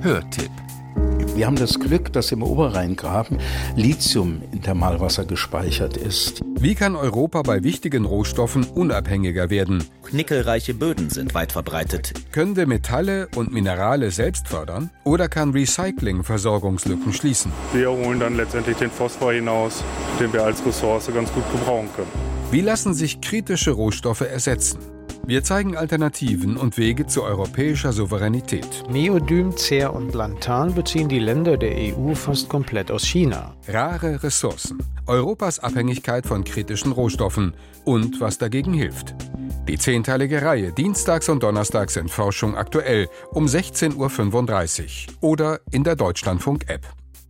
Hörtipp. Wir haben das Glück, dass im Oberrheingraben Lithium in Thermalwasser gespeichert ist. Wie kann Europa bei wichtigen Rohstoffen unabhängiger werden? Nickelreiche Böden sind weit verbreitet. Können wir Metalle und Minerale selbst fördern? Oder kann Recycling Versorgungslücken schließen? Wir holen dann letztendlich den Phosphor hinaus, den wir als Ressource ganz gut gebrauchen können. Wie lassen sich kritische Rohstoffe ersetzen? Wir zeigen Alternativen und Wege zu europäischer Souveränität. Neodym, Cer und Lantan beziehen die Länder der EU fast komplett aus China. Rare Ressourcen, Europas Abhängigkeit von kritischen Rohstoffen und was dagegen hilft. Die 10-teilige Reihe dienstags und donnerstags in Forschung aktuell um 16:35 Uhr oder in der Deutschlandfunk-App.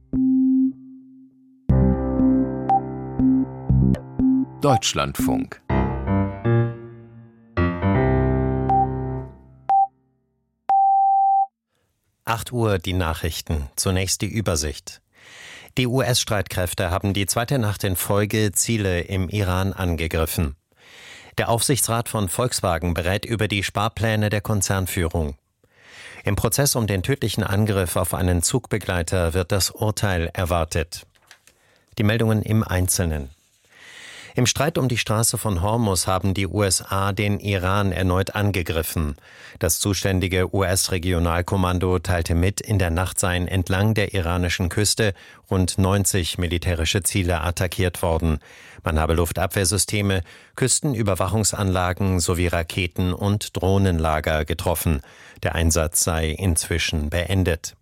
Deutschlandfunk. Uhr die Nachrichten. Zunächst die Übersicht. Die US-Streitkräfte haben die zweite Nacht in Folge Ziele im Iran angegriffen. Der Aufsichtsrat von Volkswagen berät über die Sparpläne der Konzernführung. Im Prozess um den tödlichen Angriff auf einen Zugbegleiter wird das Urteil erwartet. Die Meldungen im Einzelnen. Im Streit um die Straße von Hormuz haben die USA den Iran erneut angegriffen. Das zuständige US-Regionalkommando teilte mit, in der Nacht seien entlang der iranischen Küste rund 90 militärische Ziele attackiert worden. Man habe Luftabwehrsysteme, Küstenüberwachungsanlagen sowie Raketen- und Drohnenlager getroffen. Der Einsatz sei inzwischen beendet.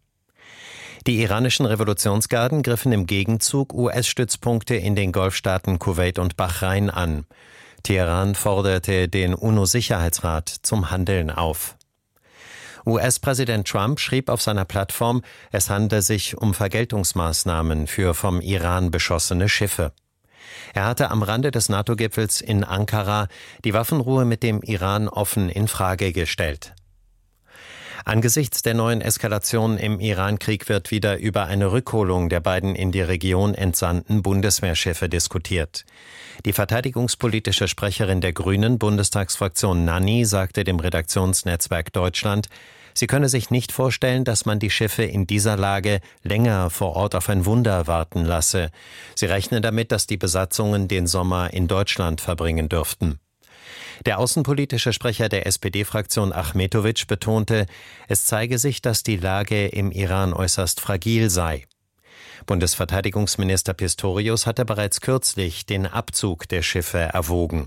Die iranischen Revolutionsgarden griffen im Gegenzug US-Stützpunkte in den Golfstaaten Kuwait und Bahrain an. Teheran forderte den UNO-Sicherheitsrat zum Handeln auf. US-Präsident Trump schrieb auf seiner Plattform, es handle sich um Vergeltungsmaßnahmen für vom Iran beschossene Schiffe. Er hatte am Rande des NATO-Gipfels in Ankara die Waffenruhe mit dem Iran offen in Frage gestellt. Angesichts der neuen Eskalation im Iran-Krieg wird wieder über eine Rückholung der beiden in die Region entsandten Bundeswehrschiffe diskutiert. Die verteidigungspolitische Sprecherin der Grünen Bundestagsfraktion Nanni sagte dem Redaktionsnetzwerk Deutschland, sie könne sich nicht vorstellen, dass man die Schiffe in dieser Lage länger vor Ort auf ein Wunder warten lasse. Sie rechne damit, dass die Besatzungen den Sommer in Deutschland verbringen dürften. Der außenpolitische Sprecher der SPD-Fraktion Achmetovic betonte, es zeige sich, dass die Lage im Iran äußerst fragil sei. Bundesverteidigungsminister Pistorius hatte bereits kürzlich den Abzug der Schiffe erwogen.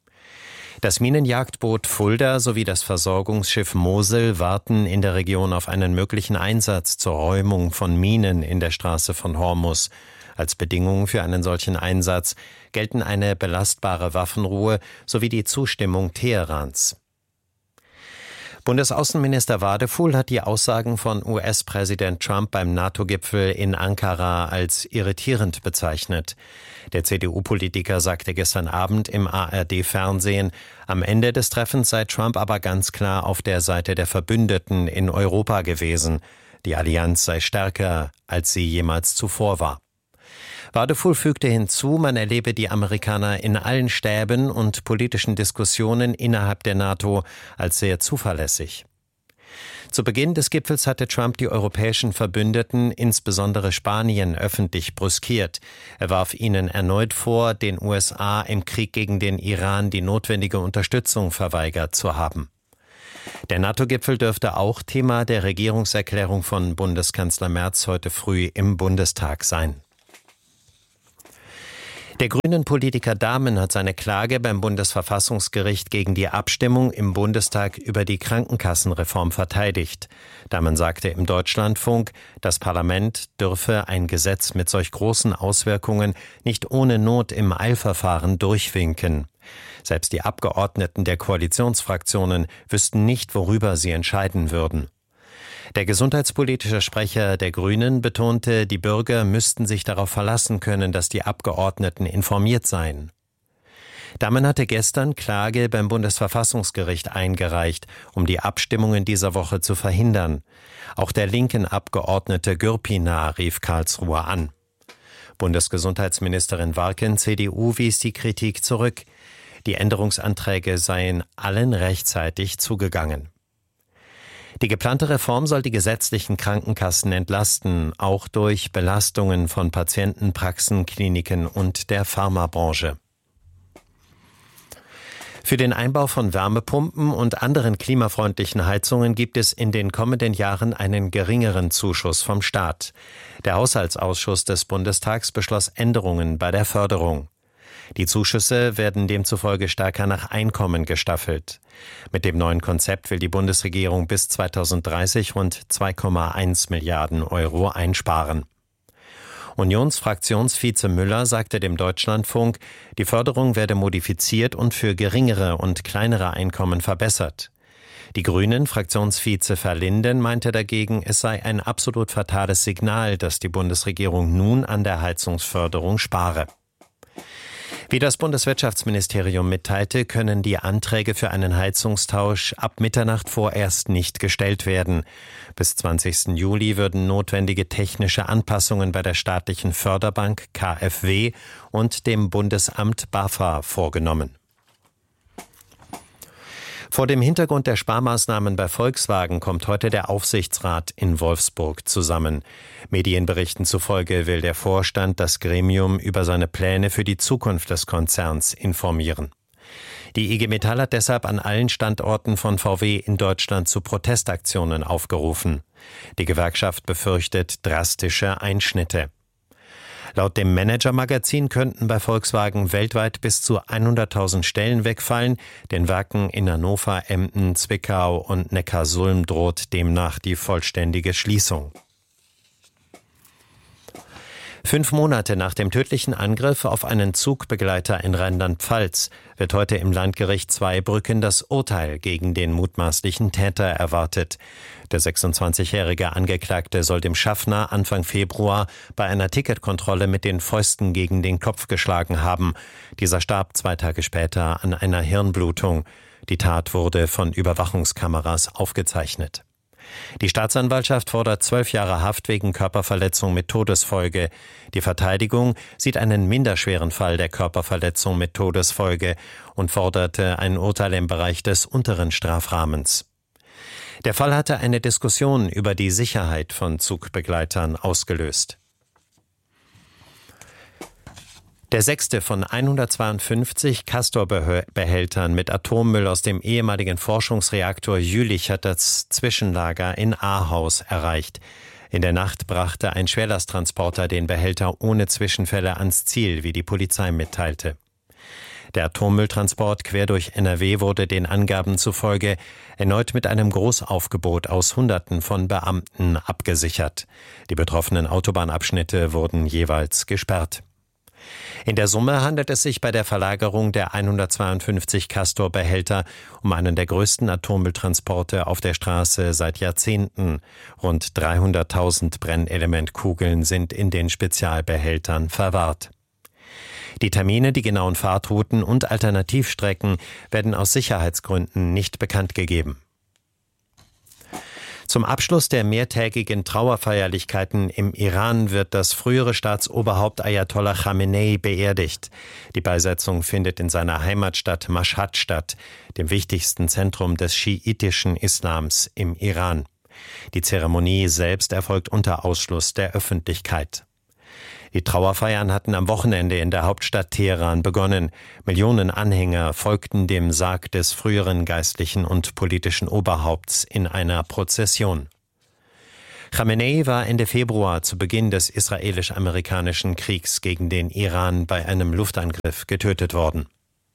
Das Minenjagdboot Fulda sowie das Versorgungsschiff Mosel warten in der Region auf einen möglichen Einsatz zur Räumung von Minen in der Straße von Hormuz. Als Bedingung für einen solchen Einsatz gelten eine belastbare Waffenruhe sowie die Zustimmung Teherans. Bundesaußenminister Wadefuhl hat die Aussagen von US-Präsident Trump beim NATO-Gipfel in Ankara als irritierend bezeichnet. Der CDU-Politiker sagte gestern Abend im ARD-Fernsehen, am Ende des Treffens sei Trump aber ganz klar auf der Seite der Verbündeten in Europa gewesen. Die Allianz sei stärker, als sie jemals zuvor war. Wadefuhl fügte hinzu, man erlebe die Amerikaner in allen Stäben und politischen Diskussionen innerhalb der NATO als sehr zuverlässig. Zu Beginn des Gipfels hatte Trump die europäischen Verbündeten, insbesondere Spanien, öffentlich brüskiert. Er warf ihnen erneut vor, den USA im Krieg gegen den Iran die notwendige Unterstützung verweigert zu haben. Der NATO-Gipfel dürfte auch Thema der Regierungserklärung von Bundeskanzler Merz heute früh im Bundestag sein. Der Grünen-Politiker Dahmen hat seine Klage beim Bundesverfassungsgericht gegen die Abstimmung im Bundestag über die Krankenkassenreform verteidigt. Dahmen sagte im Deutschlandfunk, das Parlament dürfe ein Gesetz mit solch großen Auswirkungen nicht ohne Not im Eilverfahren durchwinken. Selbst die Abgeordneten der Koalitionsfraktionen wüssten nicht, worüber sie entscheiden würden. Der gesundheitspolitische Sprecher der Grünen betonte, die Bürger müssten sich darauf verlassen können, dass die Abgeordneten informiert seien. Dahmen hatte gestern Klage beim Bundesverfassungsgericht eingereicht, um die Abstimmungen dieser Woche zu verhindern. Auch der linken Abgeordnete Gürpiner rief Karlsruhe an. Bundesgesundheitsministerin Warken, CDU, wies die Kritik zurück. Die Änderungsanträge seien allen rechtzeitig zugegangen. Die geplante Reform soll die gesetzlichen Krankenkassen entlasten, auch durch Belastungen von Patienten, Praxen, Kliniken und der Pharmabranche. Für den Einbau von Wärmepumpen und anderen klimafreundlichen Heizungen gibt es in den kommenden Jahren einen geringeren Zuschuss vom Staat. Der Haushaltsausschuss des Bundestags beschloss Änderungen bei der Förderung. Die Zuschüsse werden demzufolge stärker nach Einkommen gestaffelt. Mit dem neuen Konzept will die Bundesregierung bis 2030 rund 2,1 Milliarden Euro einsparen. Unionsfraktionsvize Müller sagte dem Deutschlandfunk, die Förderung werde modifiziert und für geringere und kleinere Einkommen verbessert. Die Grünen-Fraktionsvize Verlinden meinte dagegen, es sei ein absolut fatales Signal, dass die Bundesregierung nun an der Heizungsförderung spare. Wie das Bundeswirtschaftsministerium mitteilte, können die Anträge für einen Heizungstausch ab Mitternacht vorerst nicht gestellt werden. Bis 20. Juli würden notwendige technische Anpassungen bei der staatlichen Förderbank KfW und dem Bundesamt BAFA vorgenommen. Vor dem Hintergrund der Sparmaßnahmen bei Volkswagen kommt heute der Aufsichtsrat in Wolfsburg zusammen. Medienberichten zufolge will der Vorstand das Gremium über seine Pläne für die Zukunft des Konzerns informieren. Die IG Metall hat deshalb an allen Standorten von VW in Deutschland zu Protestaktionen aufgerufen. Die Gewerkschaft befürchtet drastische Einschnitte. Laut dem Manager-Magazin könnten bei Volkswagen weltweit bis zu 100.000 Stellen wegfallen. Den Werken in Hannover, Emden, Zwickau und Neckarsulm droht demnach die vollständige Schließung. 5 Monate nach dem tödlichen Angriff auf einen Zugbegleiter in Rheinland-Pfalz wird heute im Landgericht Zweibrücken das Urteil gegen den mutmaßlichen Täter erwartet. Der 26-jährige Angeklagte soll dem Schaffner Anfang Februar bei einer Ticketkontrolle mit den Fäusten gegen den Kopf geschlagen haben. Dieser starb 2 Tage später an einer Hirnblutung. Die Tat wurde von Überwachungskameras aufgezeichnet. Die Staatsanwaltschaft fordert 12 Jahre Haft wegen Körperverletzung mit Todesfolge. Die Verteidigung sieht einen minderschweren Fall der Körperverletzung mit Todesfolge und forderte ein Urteil im Bereich des unteren Strafrahmens. Der Fall hatte eine Diskussion über die Sicherheit von Zugbegleitern ausgelöst. Der 6. von 152 Castor-Behältern mit Atommüll aus dem ehemaligen Forschungsreaktor Jülich hat das Zwischenlager in Ahaus erreicht. In der Nacht brachte ein Schwerlasttransporter den Behälter ohne Zwischenfälle ans Ziel, wie die Polizei mitteilte. Der Atommülltransport quer durch NRW wurde den Angaben zufolge erneut mit einem Großaufgebot aus Hunderten von Beamten abgesichert. Die betroffenen Autobahnabschnitte wurden jeweils gesperrt. In der Summe handelt es sich bei der Verlagerung der 152 Castor-Behälter um einen der größten Atommülltransporte auf der Straße seit Jahrzehnten. Rund 300.000 Brennelementkugeln sind in den Spezialbehältern verwahrt. Die Termine, die genauen Fahrtrouten und Alternativstrecken werden aus Sicherheitsgründen nicht bekannt gegeben. Zum Abschluss der mehrtägigen Trauerfeierlichkeiten im Iran wird das frühere Staatsoberhaupt Ayatollah Khamenei beerdigt. Die Beisetzung findet in seiner Heimatstadt Mashhad statt, dem wichtigsten Zentrum des schiitischen Islams im Iran. Die Zeremonie selbst erfolgt unter Ausschluss der Öffentlichkeit. Die Trauerfeiern hatten am Wochenende in der Hauptstadt Teheran begonnen. Millionen Anhänger folgten dem Sarg des früheren geistlichen und politischen Oberhaupts in einer Prozession. Khamenei war Ende Februar zu Beginn des israelisch-amerikanischen Kriegs gegen den Iran bei einem Luftangriff getötet worden.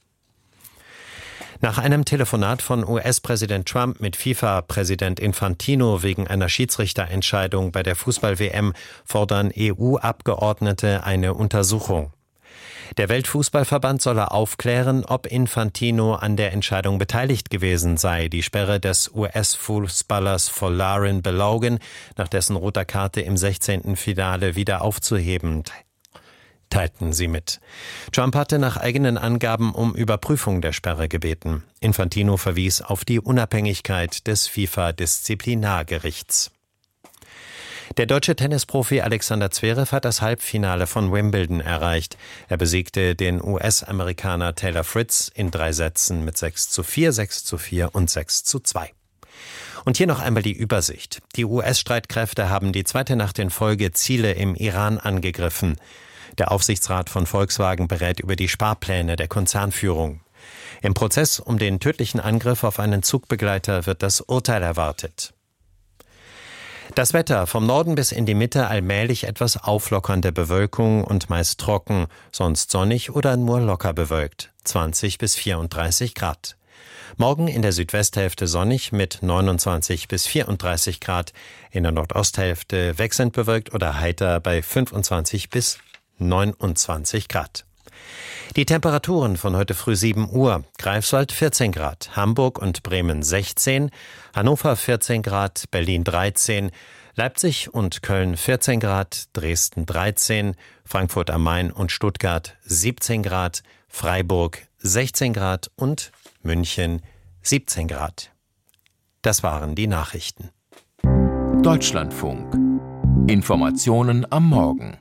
Nach einem Telefonat von US-Präsident Trump mit FIFA-Präsident Infantino wegen einer Schiedsrichterentscheidung bei der Fußball-WM fordern EU-Abgeordnete eine Untersuchung. Der Weltfußballverband solle aufklären, ob Infantino an der Entscheidung beteiligt gewesen sei, die Sperre des US-Fußballers Folarin Balogun nach dessen roter Karte im 16. Finale wieder aufzuheben, teilten sie mit. Trump hatte nach eigenen Angaben um Überprüfung der Sperre gebeten. Infantino verwies auf die Unabhängigkeit des FIFA-Disziplinargerichts. Der deutsche Tennisprofi Alexander Zverev hat das Halbfinale von Wimbledon erreicht. Er besiegte den US-Amerikaner Taylor Fritz in 3 Sätzen mit 6:4, 6:4 und 6:2. Und hier noch einmal die Übersicht. Die US-Streitkräfte haben die zweite Nacht in Folge Ziele im Iran angegriffen. Der Aufsichtsrat von Volkswagen berät über die Sparpläne der Konzernführung. Im Prozess um den tödlichen Angriff auf einen Zugbegleiter wird das Urteil erwartet. Das Wetter: vom Norden bis in die Mitte allmählich etwas auflockernde Bewölkung und meist trocken, sonst sonnig oder nur locker bewölkt, 20 bis 34 Grad. Morgen in der Südwesthälfte sonnig mit 29 bis 34 Grad, in der Nordosthälfte wechselnd bewölkt oder heiter bei 25 bis 29 Grad. Die Temperaturen von heute früh 7 Uhr: Greifswald 14 Grad, Hamburg und Bremen 16, Hannover 14 Grad, Berlin 13, Leipzig und Köln 14 Grad, Dresden 13, Frankfurt am Main und Stuttgart 17 Grad, Freiburg 16 Grad und München 17 Grad. Das waren die Nachrichten. Deutschlandfunk. Informationen am Morgen.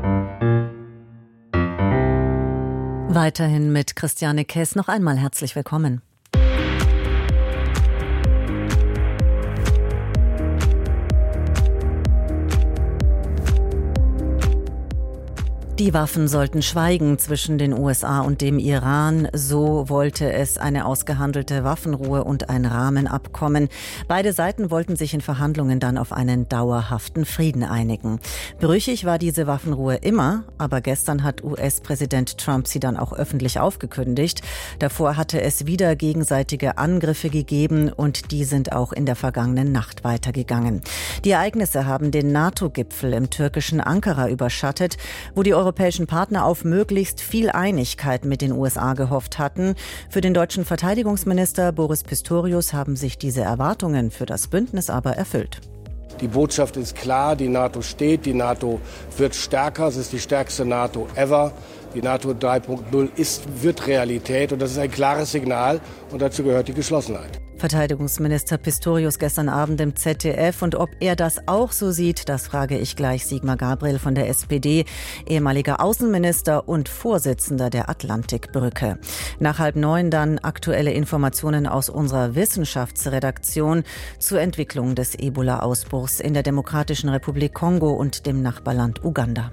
Weiterhin mit Christiane Kess. Noch einmal herzlich willkommen. Die Waffen sollten schweigen zwischen den USA und dem Iran. So wollte es eine ausgehandelte Waffenruhe und ein Rahmenabkommen. Beide Seiten wollten sich in Verhandlungen dann auf einen dauerhaften Frieden einigen. Brüchig war diese Waffenruhe immer, aber gestern hat US-Präsident Trump sie dann auch öffentlich aufgekündigt. Davor hatte es wieder gegenseitige Angriffe gegeben und die sind auch in der vergangenen Nacht weitergegangen. Die Ereignisse haben den NATO-Gipfel im türkischen Ankara überschattet, wo die europäischen Partner auf möglichst viel Einigkeit mit den USA gehofft hatten. Für den deutschen Verteidigungsminister Boris Pistorius haben sich diese Erwartungen für das Bündnis aber erfüllt. Die Botschaft ist klar, die NATO steht, die NATO wird stärker, es ist die stärkste NATO ever. Die NATO 3.0 wird Realität und das ist ein klares Signal und dazu gehört die Geschlossenheit. Verteidigungsminister Pistorius gestern Abend im ZDF. Und ob er das auch so sieht, das frage ich gleich Sigmar Gabriel von der SPD, ehemaliger Außenminister und Vorsitzender der Atlantikbrücke. Nach 8:30 dann aktuelle Informationen aus unserer Wissenschaftsredaktion zur Entwicklung des Ebola-Ausbruchs in der Demokratischen Republik Kongo und dem Nachbarland Uganda.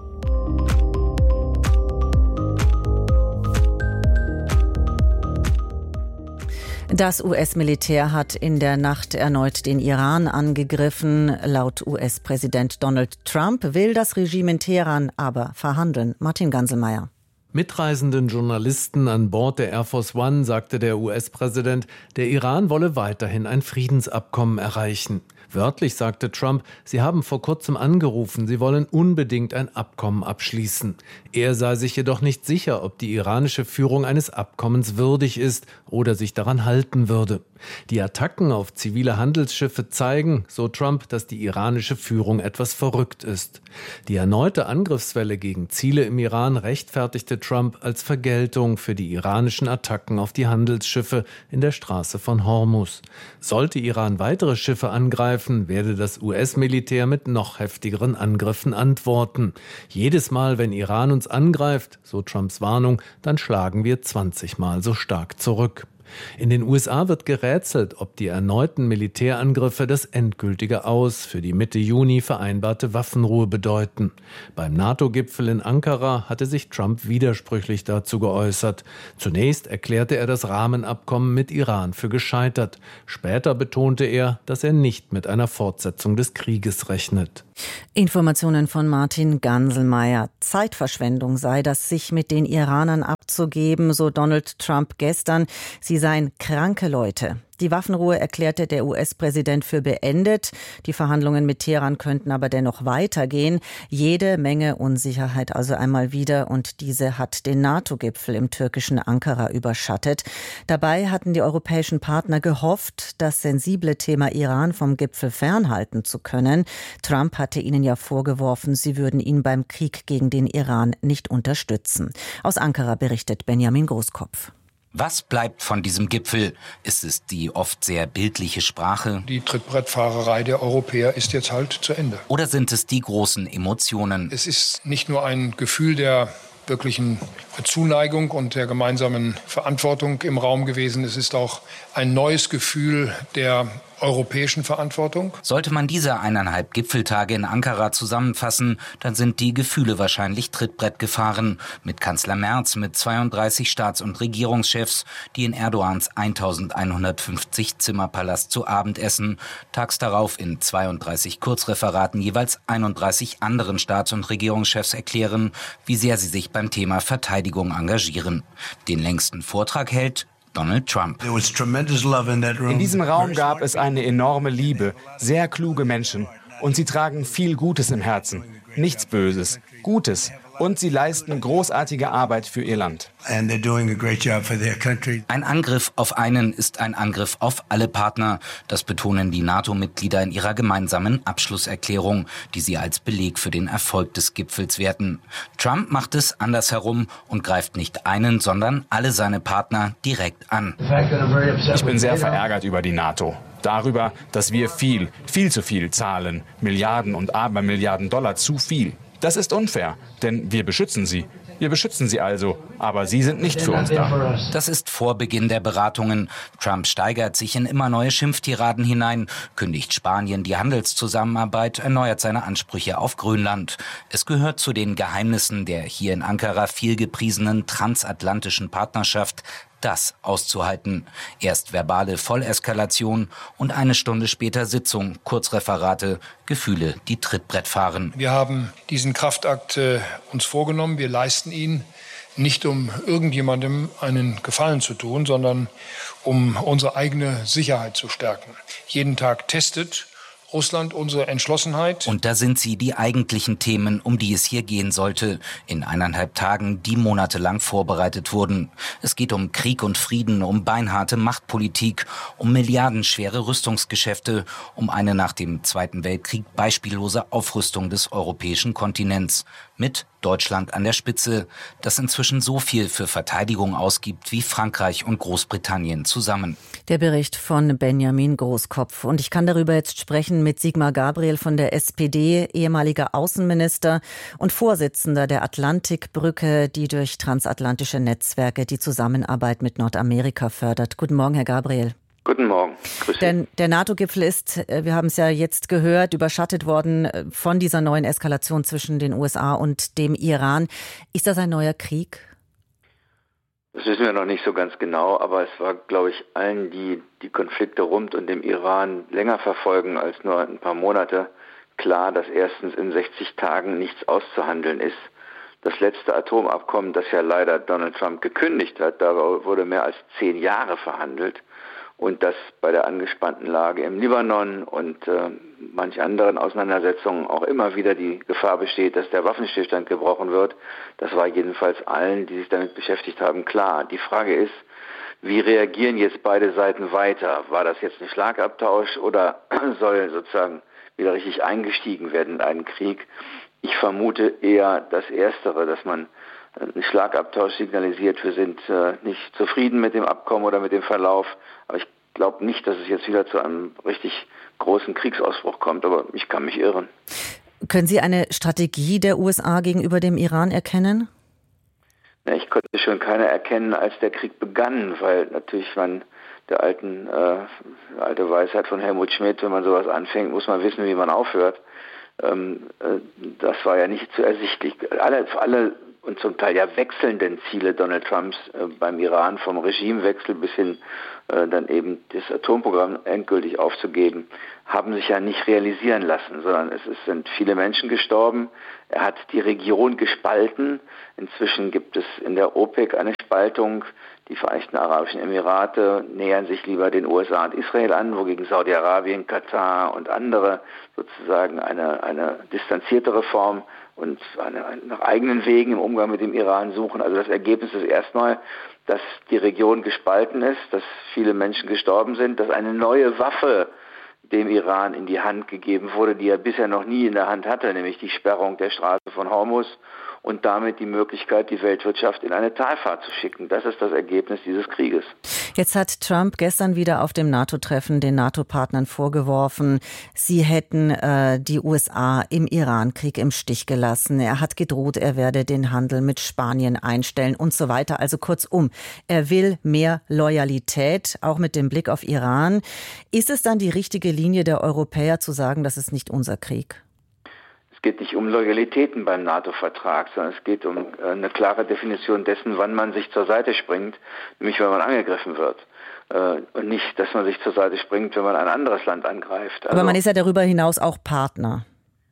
Das US-Militär hat in der Nacht erneut den Iran angegriffen. Laut US-Präsident Donald Trump will das Regime in Teheran aber verhandeln. Martin Ganselmeier. Mitreisenden Journalisten an Bord der Air Force One sagte der US-Präsident, der Iran wolle weiterhin ein Friedensabkommen erreichen. Wörtlich sagte Trump, sie haben vor kurzem angerufen, sie wollen unbedingt ein Abkommen abschließen. Er sei sich jedoch nicht sicher, ob die iranische Führung eines Abkommens würdig ist oder sich daran halten würde. Die Attacken auf zivile Handelsschiffe zeigen, so Trump, dass die iranische Führung etwas verrückt ist. Die erneute Angriffswelle gegen Ziele im Iran rechtfertigte Trump als Vergeltung für die iranischen Attacken auf die Handelsschiffe in der Straße von Hormuz. Sollte Iran weitere Schiffe angreifen, werde das US-Militär mit noch heftigeren Angriffen antworten. Jedes Mal, wenn Iran uns angreift, so Trumps Warnung, dann schlagen wir 20 Mal so stark zurück. In den USA wird gerätselt, ob die erneuten Militärangriffe das endgültige Aus für die Mitte Juni vereinbarte Waffenruhe bedeuten. Beim NATO-Gipfel in Ankara hatte sich Trump widersprüchlich dazu geäußert. Zunächst erklärte er das Rahmenabkommen mit Iran für gescheitert. Später betonte er, dass er nicht mit einer Fortsetzung des Krieges rechnet. Informationen von Martin Ganselmeier. Zeitverschwendung sei das, sich mit den Iranern abzugeben, so Donald Trump gestern. Sie seien kranke Leute. Die Waffenruhe erklärte der US-Präsident für beendet. Die Verhandlungen mit Teheran könnten aber dennoch weitergehen. Jede Menge Unsicherheit also einmal wieder und diese hat den NATO-Gipfel im türkischen Ankara überschattet. Dabei hatten die europäischen Partner gehofft, das sensible Thema Iran vom Gipfel fernhalten zu können. Trump hatte ihnen ja vorgeworfen, sie würden ihn beim Krieg gegen den Iran nicht unterstützen. Aus Ankara berichtet Benjamin Großkopf. Was bleibt von diesem Gipfel? Ist es die oft sehr bildliche Sprache? Die Trittbrettfahrerei der Europäer ist jetzt halt zu Ende. Oder sind es die großen Emotionen? Es ist nicht nur ein Gefühl der wirklichen Zuneigung und der gemeinsamen Verantwortung im Raum gewesen. Es ist auch ein neues Gefühl der europäischen Verantwortung. Sollte man diese 1,5 Gipfeltage in Ankara zusammenfassen, dann sind die Gefühle wahrscheinlich Trittbrett gefahren. Mit Kanzler Merz, mit 32 Staats- und Regierungschefs, die in Erdogans 1150 Zimmerpalast zu Abend essen. Tags darauf in 32 Kurzreferaten jeweils 31 anderen Staats- und Regierungschefs erklären, wie sehr sie sich beim Thema Verteidigung engagieren. Den längsten Vortrag hält Donald Trump. In diesem Raum gab es eine enorme Liebe, sehr kluge Menschen. Und sie tragen viel Gutes im Herzen. Nichts Böses, Gutes. Und sie leisten großartige Arbeit für ihr Land. Ein Angriff auf einen ist ein Angriff auf alle Partner. Das betonen die NATO-Mitglieder in ihrer gemeinsamen Abschlusserklärung, die sie als Beleg für den Erfolg des Gipfels werten. Trump macht es andersherum und greift nicht einen, sondern alle seine Partner direkt an. Ich bin sehr verärgert über die NATO. Darüber, dass wir viel zu viel zahlen. Milliarden und Abermilliarden Dollar zu viel. Das ist unfair, denn wir beschützen sie. Wir beschützen sie also, aber sie sind nicht für uns da. Das ist vor Beginn der Beratungen. Trump steigert sich in immer neue Schimpftiraden hinein, kündigt Spanien die Handelszusammenarbeit, erneuert seine Ansprüche auf Grönland. Es gehört zu den Geheimnissen der hier in Ankara viel gepriesenen transatlantischen Partnerschaft, das auszuhalten. Erst verbale Volleskalation und eine Stunde später Sitzung, Kurzreferate, Gefühle, die Trittbrett fahren. Wir haben diesen Kraftakt uns vorgenommen. Wir leisten ihn nicht, um irgendjemandem einen Gefallen zu tun, sondern um unsere eigene Sicherheit zu stärken. Jeden Tag testet Russland unsere Entschlossenheit. Und da sind sie, die eigentlichen Themen, um die es hier gehen sollte, in 1,5 Tagen, die monatelang vorbereitet wurden. Es geht um Krieg und Frieden, um beinharte Machtpolitik, um milliardenschwere Rüstungsgeschäfte, um eine nach dem Zweiten Weltkrieg beispiellose Aufrüstung des europäischen Kontinents. Mit Deutschland an der Spitze, das inzwischen so viel für Verteidigung ausgibt wie Frankreich und Großbritannien zusammen. Der Bericht von Benjamin Großkopf. Und ich kann darüber jetzt sprechen mit Sigmar Gabriel von der SPD, ehemaliger Außenminister und Vorsitzender der Atlantikbrücke, die durch transatlantische Netzwerke die Zusammenarbeit mit Nordamerika fördert. Guten Morgen, Herr Gabriel. Guten Morgen. Grüß Sie. Denn der NATO-Gipfel ist, wir haben es ja jetzt gehört, überschattet worden von dieser neuen Eskalation zwischen den USA und dem Iran. Ist das ein neuer Krieg? Das wissen wir noch nicht so ganz genau, aber es war, glaube ich, allen, die die Konflikte rund um den Iran länger verfolgen als nur ein paar Monate, klar, dass erstens in 60 Tagen nichts auszuhandeln ist. Das letzte Atomabkommen, das ja leider Donald Trump gekündigt hat, da wurde mehr als 10 Jahre verhandelt. Und dass bei der angespannten Lage im Libanon und manch anderen Auseinandersetzungen auch immer wieder die Gefahr besteht, dass der Waffenstillstand gebrochen wird, das war jedenfalls allen, die sich damit beschäftigt haben, klar. Die Frage ist, wie reagieren jetzt beide Seiten weiter? War das jetzt ein Schlagabtausch oder soll sozusagen wieder richtig eingestiegen werden in einen Krieg? Ich vermute eher das Erstere, dass man einen Schlagabtausch signalisiert. Wir sind nicht zufrieden mit dem Abkommen oder mit dem Verlauf, aber ich glaube nicht, dass es jetzt wieder zu einem richtig großen Kriegsausbruch kommt, aber ich kann mich irren. Können Sie eine Strategie der USA gegenüber dem Iran erkennen? Ja, ich konnte schon keine erkennen, als der Krieg begann, weil natürlich man der alte Weisheit von Helmut Schmidt, wenn man sowas anfängt, muss man wissen, wie man aufhört. Das war ja nicht zu ersichtlich. Alle und zum Teil ja wechselnden Ziele Donald Trumps beim Iran, vom Regimewechsel bis hin dann eben das Atomprogramm endgültig aufzugeben, haben sich ja nicht realisieren lassen, sondern es sind viele Menschen gestorben. Er hat die Region gespalten. Inzwischen gibt es in der OPEC eine Spaltung. Die Vereinigten Arabischen Emirate nähern sich lieber den USA und Israel an, wogegen Saudi-Arabien, Katar und andere sozusagen eine distanziertere Form und nach eigenen Wegen im Umgang mit dem Iran suchen. Also das Ergebnis ist erstmal, dass die Region gespalten ist, dass viele Menschen gestorben sind, dass eine neue Waffe dem Iran in die Hand gegeben wurde, die er bisher noch nie in der Hand hatte, nämlich die Sperrung der Straße von Hormuz und damit die Möglichkeit, die Weltwirtschaft in eine Talfahrt zu schicken. Das ist das Ergebnis dieses Krieges. Jetzt hat Trump gestern wieder auf dem NATO-Treffen den NATO-Partnern vorgeworfen, sie hätten die USA im Iran-Krieg im Stich gelassen. Er hat gedroht, er werde den Handel mit Spanien einstellen und so weiter. Also kurzum, er will mehr Loyalität, auch mit dem Blick auf Iran. Ist es dann die richtige Linie der Europäer zu sagen, das ist nicht unser Krieg? Es geht nicht um Loyalitäten beim NATO-Vertrag, sondern es geht um eine klare Definition dessen, wann man sich zur Seite springt, nämlich wenn man angegriffen wird. Und nicht, dass man sich zur Seite springt, wenn man ein anderes Land angreift. Aber man ist ja darüber hinaus auch Partner.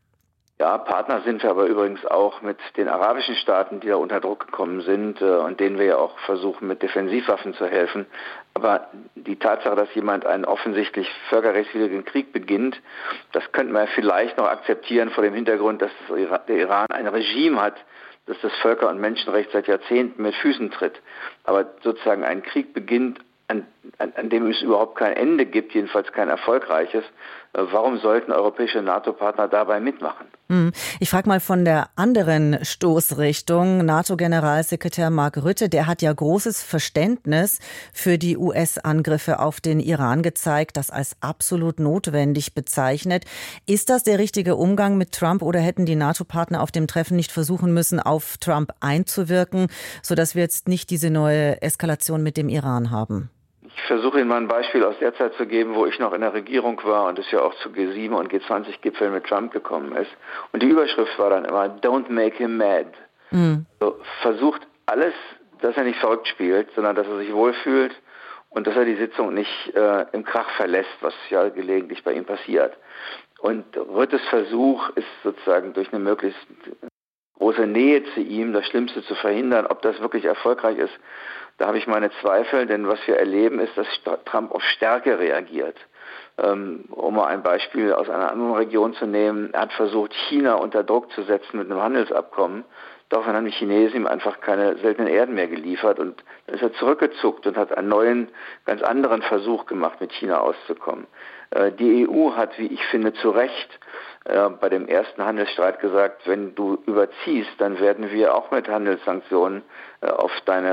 Ja, Partner sind wir aber übrigens auch mit den arabischen Staaten, die da unter Druck gekommen sind und denen wir ja auch versuchen, mit Defensivwaffen zu helfen. Aber die Tatsache, dass jemand einen offensichtlich völkerrechtswidrigen Krieg beginnt, das könnte man vielleicht noch akzeptieren vor dem Hintergrund, dass der Iran ein Regime hat, das das Völker- und Menschenrecht seit Jahrzehnten mit Füßen tritt. Aber sozusagen ein Krieg beginnt, an dem es überhaupt kein Ende gibt, jedenfalls kein erfolgreiches. Warum sollten europäische NATO-Partner dabei mitmachen? Ich frage mal von der anderen Stoßrichtung. NATO-Generalsekretär Mark Rutte, der hat ja großes Verständnis für die US-Angriffe auf den Iran gezeigt, das als absolut notwendig bezeichnet. Ist das der richtige Umgang mit Trump oder hätten die NATO-Partner auf dem Treffen nicht versuchen müssen, auf Trump einzuwirken, sodass wir jetzt nicht diese neue Eskalation mit dem Iran haben? Ich versuche Ihnen mal ein Beispiel aus der Zeit zu geben, wo ich noch in der Regierung war und es ja auch zu G7 und G20-Gipfeln mit Trump gekommen ist. Und die Überschrift war dann immer, don't make him mad. Also versucht alles, dass er nicht verrückt spielt, sondern dass er sich wohlfühlt und dass er die Sitzung nicht im Krach verlässt, was ja gelegentlich bei ihm passiert. Und Rüttes Versuch ist sozusagen durch eine möglichst große Nähe zu ihm, das Schlimmste zu verhindern. Ob das wirklich erfolgreich ist, da habe ich meine Zweifel, denn was wir erleben, ist, dass Trump auf Stärke reagiert. Um mal ein Beispiel aus einer anderen Region zu nehmen, er hat versucht, China unter Druck zu setzen mit einem Handelsabkommen. Daraufhin haben die Chinesen ihm einfach keine seltenen Erden mehr geliefert und dann ist er zurückgezuckt und hat einen neuen, ganz anderen Versuch gemacht, mit China auszukommen. Die EU hat, wie ich finde, zu Recht bei dem ersten Handelsstreit gesagt, wenn du überziehst, dann werden wir auch mit Handelssanktionen auf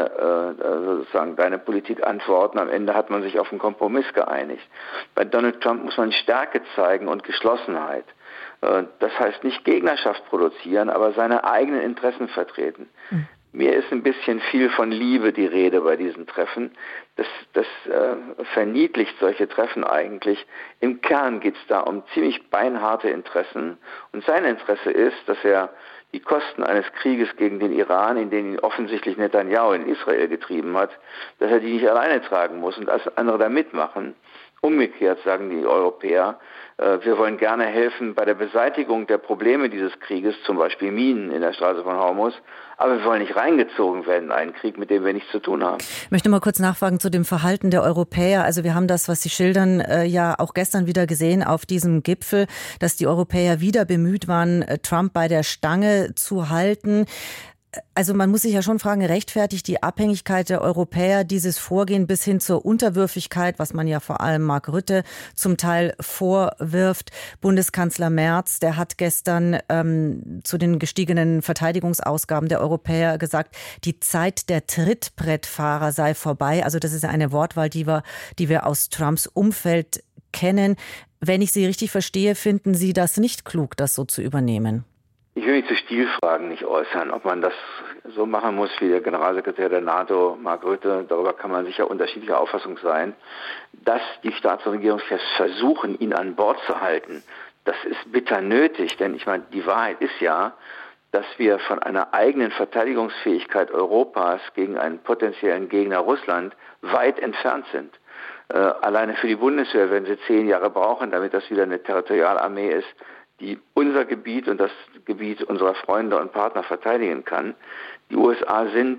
deine Politik antworten. Am Ende hat man sich auf einen Kompromiss geeinigt. Bei Donald Trump muss man Stärke zeigen und Geschlossenheit. Das heißt nicht Gegnerschaft produzieren, aber seine eigenen Interessen vertreten. Mir ist ein bisschen viel von Liebe die Rede bei diesen Treffen. Das verniedlicht solche Treffen eigentlich. Im Kern geht es da um ziemlich beinharte Interessen. Und sein Interesse ist, dass er die Kosten eines Krieges gegen den Iran, in den ihn offensichtlich Netanyahu in Israel getrieben hat, dass er die nicht alleine tragen muss und als andere da mitmachen. Umgekehrt sagen die Europäer, wir wollen gerne helfen bei der Beseitigung der Probleme dieses Krieges, zum Beispiel Minen in der Straße von Hormuz, aber wir wollen nicht reingezogen werden in einen Krieg, mit dem wir nichts zu tun haben. Ich möchte mal kurz nachfragen zu dem Verhalten der Europäer. Also wir haben das, was Sie schildern, ja auch gestern wieder gesehen auf diesem Gipfel, dass die Europäer wieder bemüht waren, Trump bei der Stange zu halten. Also man muss sich ja schon fragen, rechtfertigt die Abhängigkeit der Europäer dieses Vorgehen bis hin zur Unterwürfigkeit, was man ja vor allem Mark Rutte zum Teil vorwirft. Bundeskanzler Merz, der hat gestern zu den gestiegenen Verteidigungsausgaben der Europäer gesagt, die Zeit der Trittbrettfahrer sei vorbei. Also das ist eine Wortwahl, die wir aus Trumps Umfeld kennen. Wenn ich Sie richtig verstehe, finden Sie das nicht klug, das so zu übernehmen? Ich will mich zu Stilfragen nicht äußern, ob man das so machen muss wie der Generalsekretär der NATO, Mark Rutte. Darüber kann man sicher unterschiedlicher Auffassung sein. Dass die Staats- und Regierungschefs versuchen, ihn an Bord zu halten, das ist bitter nötig. Denn ich meine, die Wahrheit ist ja, dass wir von einer eigenen Verteidigungsfähigkeit Europas gegen einen potenziellen Gegner Russland weit entfernt sind. Alleine für die Bundeswehr werden sie 10 Jahre brauchen, damit das wieder eine Territorialarmee ist, die unser Gebiet und das Gebiet unserer Freunde und Partner verteidigen kann. Die USA sind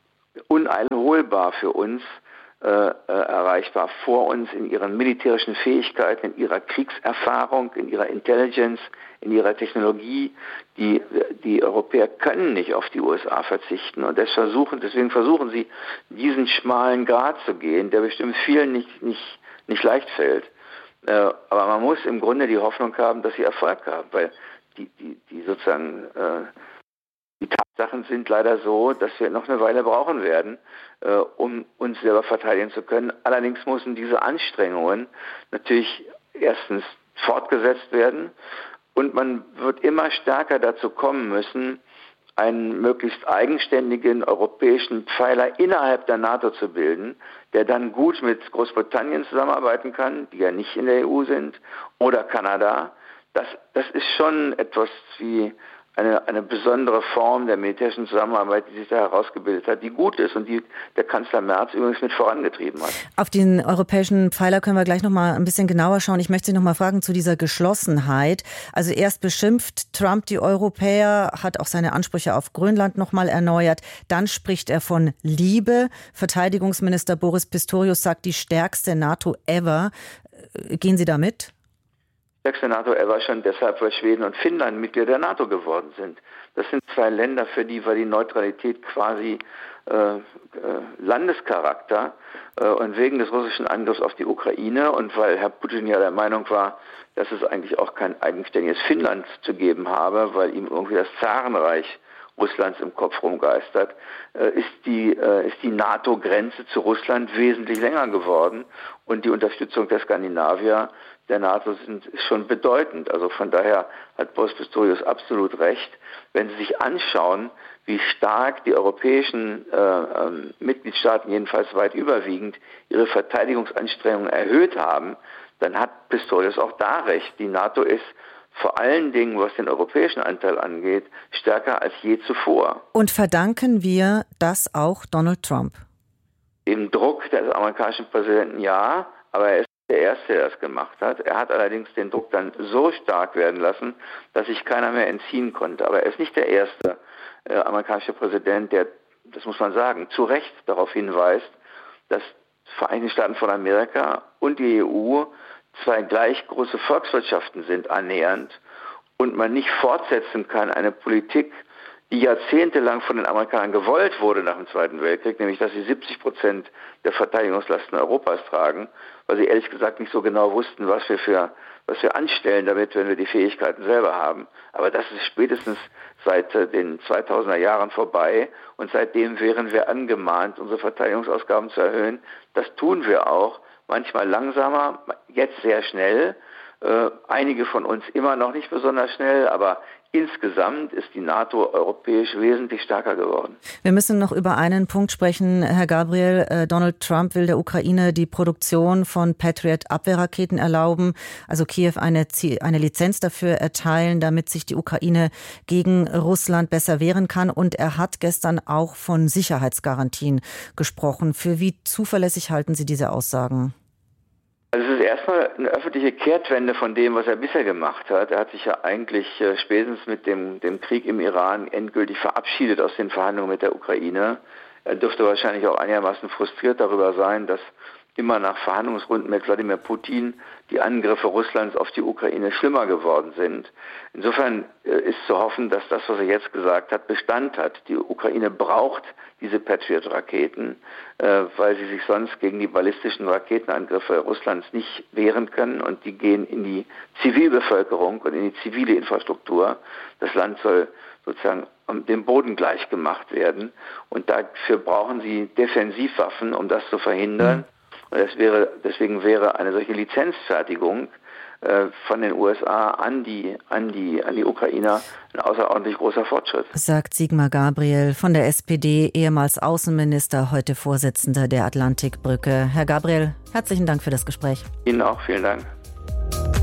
uneinholbar für uns erreichbar, vor uns in ihren militärischen Fähigkeiten, in ihrer Kriegserfahrung, in ihrer Intelligence, in ihrer Technologie. Die Europäer können nicht auf die USA verzichten und deswegen versuchen sie, diesen schmalen Grat zu gehen, der bestimmt vielen nicht leicht fällt. Aber man muss im Grunde die Hoffnung haben, dass sie Erfolg haben, weil die Die Tatsachen sind leider so, dass wir noch eine Weile brauchen werden, um uns selber verteidigen zu können. Allerdings müssen diese Anstrengungen natürlich erstens fortgesetzt werden und man wird immer stärker dazu kommen müssen, einen möglichst eigenständigen europäischen Pfeiler innerhalb der NATO zu bilden, der dann gut mit Großbritannien zusammenarbeiten kann, die ja nicht in der EU sind, oder Kanada. Das ist schon etwas wie eine besondere Form der militärischen Zusammenarbeit, die sich da herausgebildet hat, die gut ist und die der Kanzler Merz übrigens mit vorangetrieben hat. Auf den europäischen Pfeiler können wir gleich noch mal ein bisschen genauer schauen. Ich möchte Sie noch mal fragen zu dieser Geschlossenheit. Also erst beschimpft Trump die Europäer, hat auch seine Ansprüche auf Grönland noch mal erneuert. Dann spricht er von Liebe. Verteidigungsminister Boris Pistorius sagt, die stärkste NATO ever. Gehen Sie da mit? Stärkste NATO ever schon deshalb, weil Schweden und Finnland Mitglieder der NATO geworden sind. Das sind zwei Länder, für die war die Neutralität quasi Landescharakter und wegen des russischen Angriffs auf die Ukraine und weil Herr Putin ja der Meinung war, dass es eigentlich auch kein eigenständiges Finnland zu geben habe, weil ihm irgendwie das Zarenreich Russlands im Kopf rumgeistert, ist die NATO-Grenze zu Russland wesentlich länger geworden und die Unterstützung der Skandinavier der NATO ist schon bedeutend. Also von daher hat Boris Pistorius absolut recht. Wenn Sie sich anschauen, wie stark die europäischen Mitgliedstaaten, jedenfalls weit überwiegend, ihre Verteidigungsanstrengungen erhöht haben, dann hat Pistorius auch da recht. Die NATO ist vor allen Dingen, was den europäischen Anteil angeht, stärker als je zuvor. Und verdanken wir das auch Donald Trump? Dem Druck des amerikanischen Präsidenten ja, aber er ist der Erste, der das gemacht hat. Er hat allerdings den Druck dann so stark werden lassen, dass sich keiner mehr entziehen konnte. Aber er ist nicht der erste amerikanische Präsident, der, das muss man sagen, zu Recht darauf hinweist, dass die Vereinigten Staaten von Amerika und die EU zwei gleich große Volkswirtschaften sind, annähernd, und man nicht fortsetzen kann, eine Politik, die jahrzehntelang von den Amerikanern gewollt wurde nach dem Zweiten Weltkrieg, nämlich dass sie 70% der Verteidigungslasten Europas tragen, weil sie ehrlich gesagt nicht so genau wussten, was wir anstellen damit, wenn wir die Fähigkeiten selber haben. Aber das ist spätestens seit den 2000er Jahren vorbei und seitdem wären wir angemahnt, unsere Verteidigungsausgaben zu erhöhen. Das tun wir auch, manchmal langsamer, jetzt sehr schnell. Einige von uns immer noch nicht besonders schnell, aber insgesamt ist die NATO europäisch wesentlich stärker geworden. Wir müssen noch über einen Punkt sprechen, Herr Gabriel. Donald Trump will der Ukraine die Produktion von Patriot-Abwehrraketen erlauben, also Kiew eine Lizenz dafür erteilen, damit sich die Ukraine gegen Russland besser wehren kann. Und er hat gestern auch von Sicherheitsgarantien gesprochen. Für wie zuverlässig halten Sie diese Aussagen? Also es ist erstmal eine öffentliche Kehrtwende von dem, was er bisher gemacht hat. Er hat sich ja eigentlich spätestens mit dem Krieg im Iran endgültig verabschiedet aus den Verhandlungen mit der Ukraine. Er dürfte wahrscheinlich auch einigermaßen frustriert darüber sein, dass immer nach Verhandlungsrunden mit Wladimir Putin die Angriffe Russlands auf die Ukraine schlimmer geworden sind. Insofern ist zu hoffen, dass das, was er jetzt gesagt hat, Bestand hat. Die Ukraine braucht diese Patriot-Raketen, weil sie sich sonst gegen die ballistischen Raketenangriffe Russlands nicht wehren können und die gehen in die Zivilbevölkerung und in die zivile Infrastruktur. Das Land soll sozusagen dem Boden gleich gemacht werden und dafür brauchen sie Defensivwaffen, um das zu verhindern. Deswegen wäre eine solche Lizenzfertigung von den USA an die Ukrainer ein außerordentlich großer Fortschritt. Sagt Sigmar Gabriel von der SPD, ehemals Außenminister, heute Vorsitzender der Atlantikbrücke. Herr Gabriel, herzlichen Dank für das Gespräch. Ihnen auch, vielen Dank.